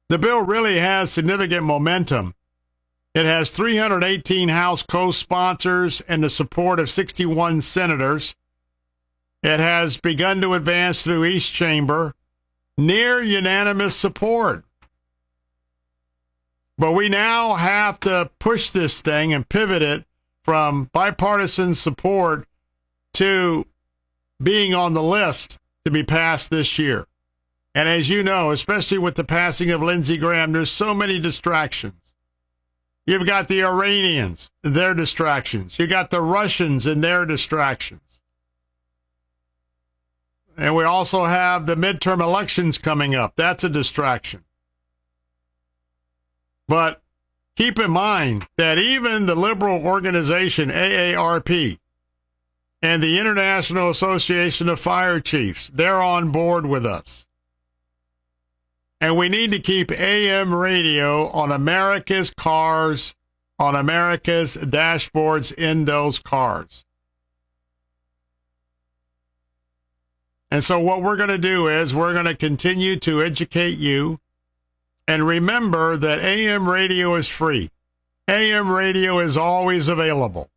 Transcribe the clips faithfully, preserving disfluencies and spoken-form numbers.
The bill really has significant momentum. It has three hundred eighteen House co-sponsors and the support of sixty-one senators. It has begun to advance through East Chamber, near unanimous support. But we now have to push this thing and pivot it from bipartisan support to being on the list to be passed this year. And as you know, especially with the passing of Lindsey Graham, there's so many distractions. You've got the Iranians, their distractions. You got the Russians and their distractions. And we also have the midterm elections coming up. That's a distraction. But keep in mind that even the liberal organization A A R P and the International Association of Fire Chiefs, they're on board with us. And we need to keep A M radio on America's cars, on America's dashboards in those cars. And so what we're going to do is we're going to continue to educate you. And remember that A M radio is free. A M radio is always available.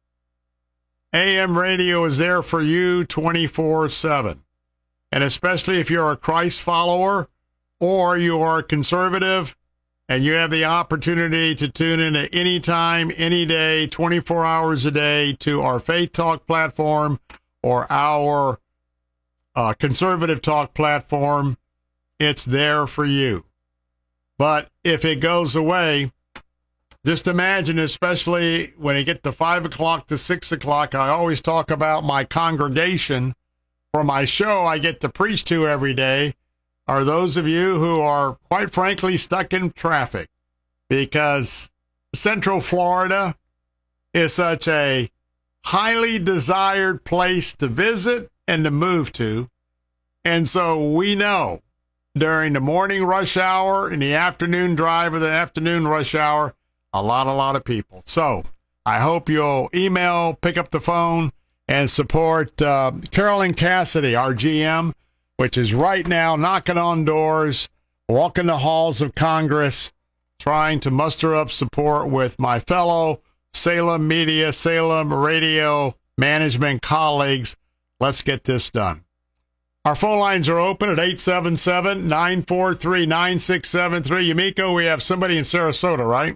A M radio is there for you twenty-four seven. And especially if you're a Christ follower or you are a conservative and you have the opportunity to tune in at any time, any day, twenty-four hours a day to our Faith Talk platform or our uh, Conservative Talk platform, it's there for you. But if it goes away, just imagine, especially when you get to five o'clock to six o'clock, I always talk about my congregation for my show I get to preach to every day are those of you who are, quite frankly, stuck in traffic because Central Florida is such a highly desired place to visit and to move to. And so we know during the morning rush hour and the afternoon drive or the afternoon rush hour, a lot, a lot of people. So I hope you'll email, pick up the phone, and support uh, Carolyn Cassidy, our G M, which is right now knocking on doors, walking the halls of Congress, trying to muster up support with my fellow Salem Media, Salem Radio Management colleagues. Let's get this done. Our phone lines are open at eight seven seven, nine four three, nine six seven three. Yumiko, we have somebody in Sarasota, right?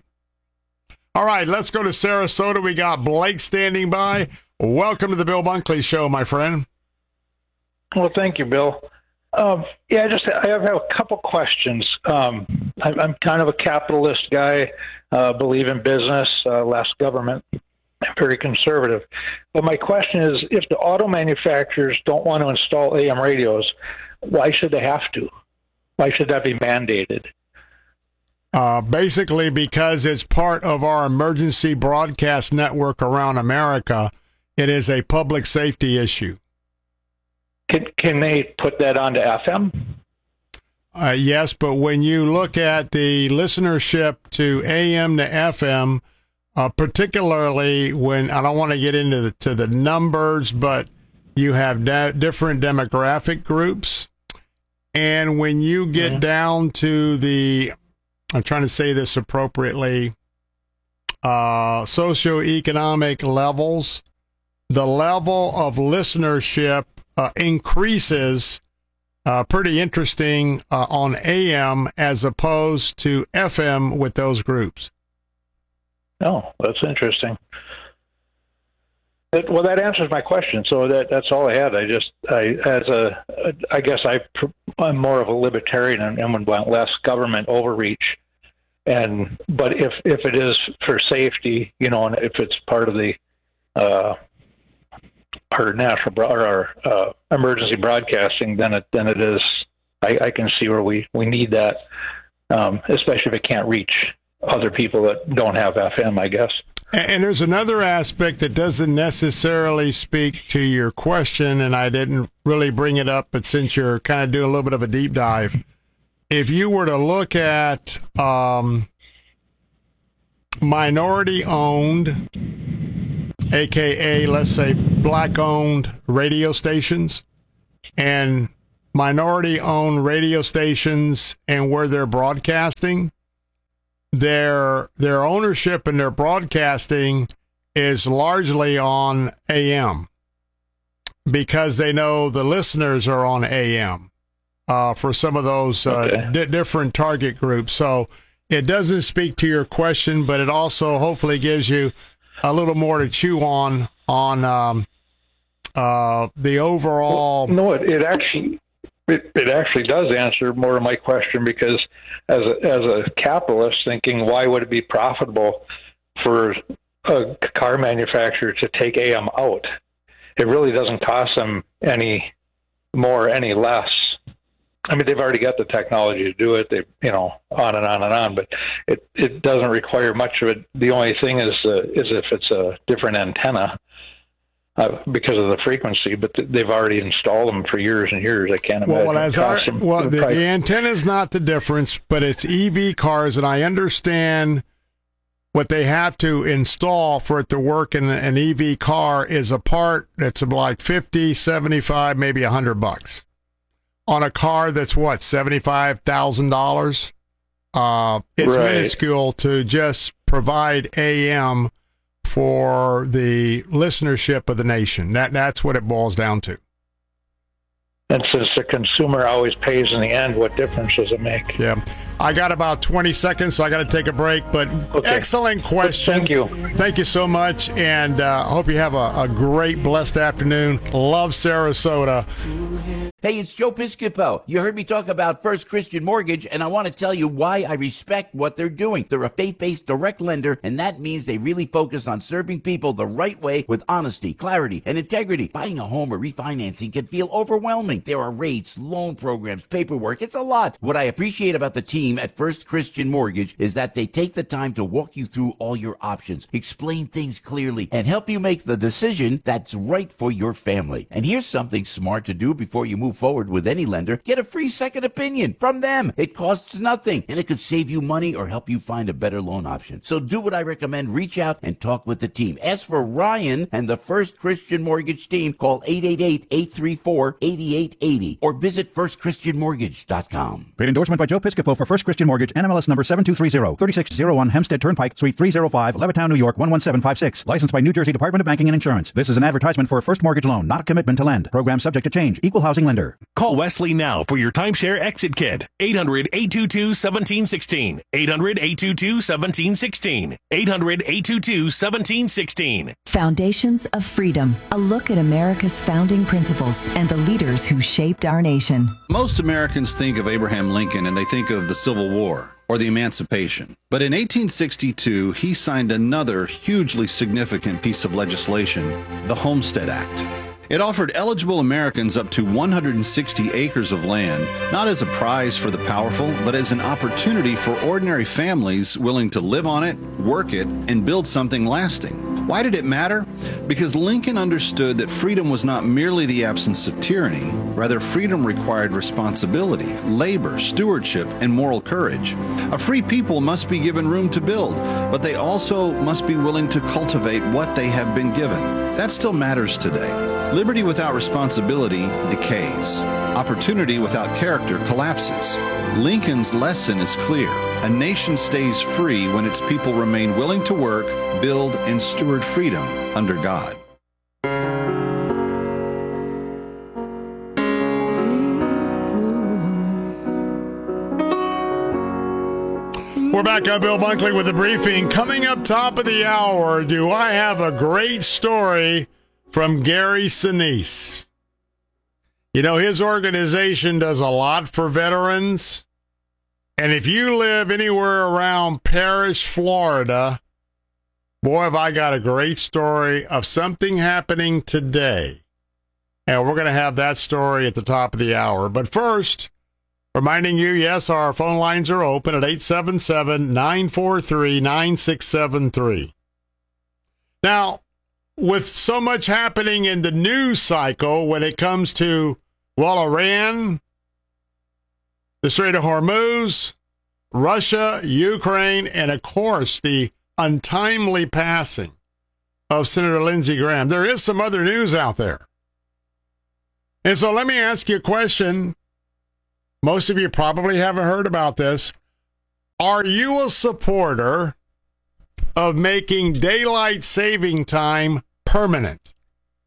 All right, let's go to Sarasota. We got Blake standing by. Welcome to the Bill Bunkley Show, my friend. Well, thank you, Bill. Um, yeah, I just I have, have a couple questions. Um, I, I'm kind of a capitalist guy, uh, believe in business, uh, less government. Very conservative. But my question is, if the auto manufacturers don't want to install A M radios, why should they have to? Why should that be mandated? Uh, basically because it's part of our emergency broadcast network around America. It is a public safety issue. Can, can they put that onto F M? Uh, yes, but when you look at the listenership to A M to F M, Uh, particularly when, I don't want to get into the, to the numbers, but you have da- different demographic groups. And when you get mm-hmm. down to the, I'm trying to say this appropriately, uh, socioeconomic levels, the level of listenership uh, increases uh, pretty interesting uh, on A M as opposed to F M with those groups. Oh, that's interesting. It, well, that answers my question. So that that's all I had. I just, I as a, I guess I, I'm more of a libertarian and, and would want less government overreach. And but if if it is for safety, you know, and if it's part of the uh, our national bro- or our uh, emergency broadcasting, then it then it is. I, I can see where we, we need that, um, especially if it can't reach other people that don't have F M, I guess. And there's another aspect that doesn't necessarily speak to your question, and I didn't really bring it up, but since you're kind of doing a little bit of a deep dive, if you were to look at um, minority-owned, a k a, let's say, black-owned radio stations, and minority-owned radio stations and where they're broadcasting, their their ownership and their broadcasting is largely on A M because they know the listeners are on A M uh, for some of those uh, Okay. di- different target groups. So it doesn't speak to your question, but it also hopefully gives you a little more to chew on on um, uh, the overall. No, it, it actually it, it actually does answer more of my question, because as a, as a capitalist thinking, why would it be profitable for a car manufacturer to take A M out? It really doesn't cost them any more, any less. I mean, they've already got the technology to do it. They, you know, on and on and on. But it, it doesn't require much of it. The only thing is uh, is if it's a different antenna uh, because of the frequency. But th- they've already installed them for years and years. I can't imagine. Well, well, as it our, costs them well the, price. the antenna is not the difference, but it's E V cars, and I understand what they have to install for it to work in an E V car is a part that's like fifty, seventy-five, maybe one hundred bucks. On a car that's what, seventy-five thousand dollars? Uh, it's Right. minuscule to just provide A M for the listenership of the nation. That That's what it boils down to. And since the consumer always pays in the end, what difference does it make? Yeah. I got about twenty seconds, so I got to take a break. But Okay. excellent question. Thank you. Thank you so much, and uh, hope you have a, a great, blessed afternoon. Love Sarasota. Hey, it's Joe Piscopo. You heard me talk about First Christian Mortgage, and I want to tell you why I respect what they're doing. They're a faith-based direct lender, and that means they really focus on serving people the right way with honesty, clarity, and integrity. Buying a home or refinancing can feel overwhelming. There are rates, loan programs, paperwork. It's a lot. What I appreciate about the team at First Christian Mortgage is that they take the time to walk you through all your options, explain things clearly, and help you make the decision that's right for your family. And here's something smart to do before you move forward with any lender. Get a free second opinion from them. It costs nothing, and it could save you money or help you find a better loan option. So do what I recommend. Reach out and talk with the team. Ask for Ryan and the First Christian Mortgage team. Call eight eight eight, eight three four, eight eight eight zero or visit first christian mortgage dot com. Paid endorsement by Joe Piscopo for First Christian Mortgage, N M L S number seven two three zero, thirty-six oh one Hempstead Turnpike, Suite three oh five, Levittown, New York one one seven five six. Licensed by New Jersey Department of Banking and Insurance. This is an advertisement for a first mortgage loan, not a commitment to lend. Program subject to change. Equal housing lender. Call Wesley now for your timeshare exit kit. eight hundred, eight two two, one seven one six. eight hundred, eight two two, one seven one six. eight hundred, eight two two, one seven one six. Foundations of Freedom, a look at America's founding principles and the leaders who shaped our nation. Most Americans think of Abraham Lincoln and they think of the Civil War or the Emancipation. But in eighteen sixty-two, he signed another hugely significant piece of legislation, the Homestead Act. It offered eligible Americans up to one hundred sixty acres of land, not as a prize for the powerful, but as an opportunity for ordinary families willing to live on it, work it, and build something lasting. Why did it matter? Because Lincoln understood that freedom was not merely the absence of tyranny, rather freedom required responsibility, labor, stewardship, and moral courage. A free people must be given room to build, but they also must be willing to cultivate what they have been given. That still matters today. Liberty without responsibility decays. Opportunity without character collapses. Lincoln's lesson is clear. A nation stays free when its people remain willing to work, build, and steward freedom under God. We're back on Bill Bunkley with the briefing. Coming up top of the hour, do I have a great story from Gary Sinise. You know, his organization does a lot for veterans. And if you live anywhere around Parrish, Florida, boy, have I got a great story of something happening today. And we're going to have that story at the top of the hour. But first, reminding you, yes, our phone lines are open at eight seven seven, nine four three, nine six seven three. Now, with so much happening in the news cycle when it comes to, well, Iran, the Strait of Hormuz, Russia, Ukraine, and, of course, the untimely passing of Senator Lindsey Graham, there is some other news out there. And so let me ask you a question. most of you probably haven't heard about this. Are you a supporter of making daylight saving time permanent?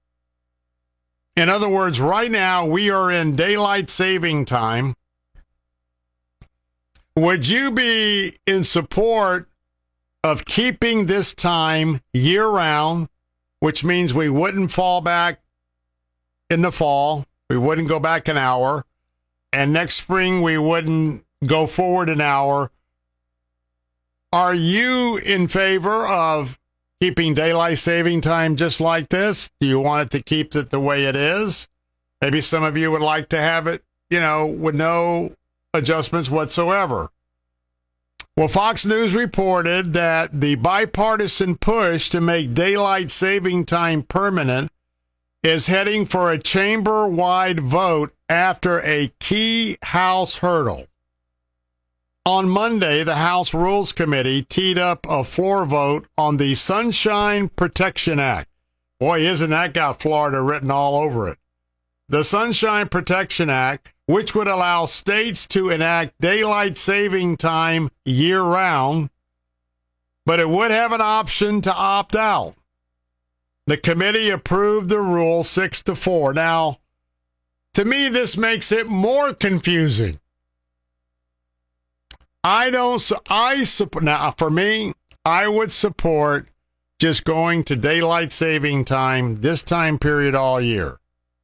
In other words, right now we are in daylight saving time. Would you be in support of keeping this time year-round, which means we wouldn't fall back in the fall, we wouldn't go back an hour, and next spring we wouldn't go forward an hour? Are you in favor of keeping daylight saving time just like this? Do you want it to keep it the way it is? Maybe some of you would like to have it, you know, with no adjustments whatsoever. Well, Fox News reported that the bipartisan push to make daylight saving time permanent is heading for a chamber-wide vote after a key House hurdle. On Monday, the House Rules Committee teed up a floor vote on the Sunshine Protection Act. Boy, isn't that got Florida written all over it. The Sunshine Protection Act, which would allow states to enact daylight saving time year-round, but it would have an option to opt out. The committee approved the rule six to four. Now, to me, this makes it more confusing. I don't, I support, now for me, I would support just going to daylight saving time this time period all year.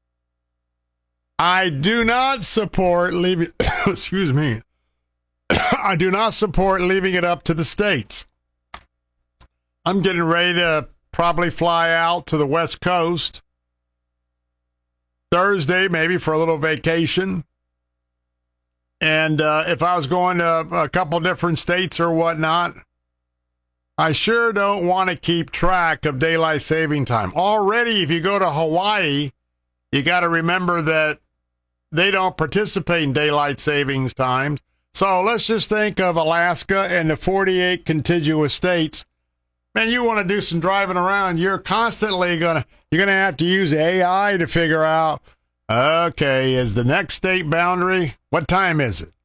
I do not support leaving, excuse me, I do not support leaving it up to the states. I'm getting ready to probably fly out to the West Coast Thursday, maybe for a little vacation. And uh, if I was going to a couple different states or whatnot, I sure don't want to keep track of daylight saving time. Already, if you go to Hawaii, you got to remember that they don't participate in daylight savings times. So let's just think of Alaska and the forty-eight contiguous states. Man, you want to do some driving around, you're constantly going to, you're going to have to use A I to figure out, okay, is the next state boundary, what time is it?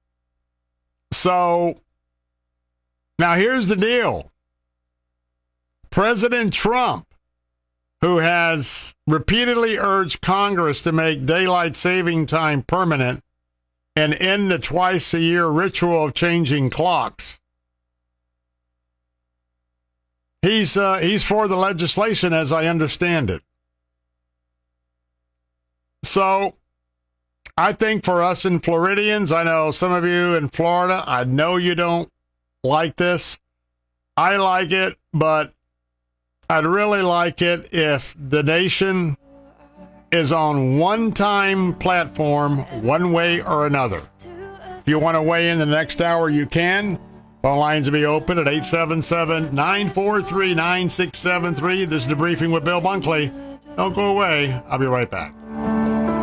So, now here's the deal. President Trump, who has repeatedly urged Congress to make daylight saving time permanent and end the twice-a-year ritual of changing clocks, He's uh, he's for the legislation, as I understand it. So I think for us in Floridians, I know some of you in Florida, I know you don't like this. I like it, but I'd really like it if the nation is on one time platform, one way or another. If you want to weigh in the next hour, you can. Phone lines will be open at eight seven seven, nine four three, nine six seven three. This is The Briefing with Bill Bunkley. Don't go away. I'll be right back.